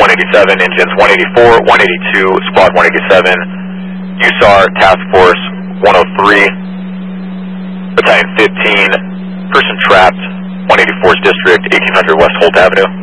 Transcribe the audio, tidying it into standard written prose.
187, engines 184, 182, squad 187, USAR Task Force 103, Battalion 15, person trapped, 184th District, 1800 West Holt Avenue.